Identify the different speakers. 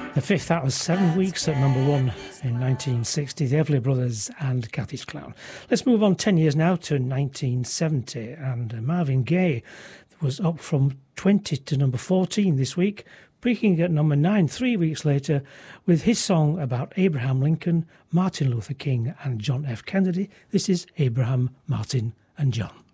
Speaker 1: The fifth out of 7 weeks at number one in 1960, the Everly Brothers and Cathy's Clown. Let's move on 10 years now to 1970, and Marvin Gaye was up from 20 to number 14 this week, peaking at number 9 3 weeks later with his song about Abraham Lincoln, Martin Luther King and John F. Kennedy. This is Abraham, Martin and John.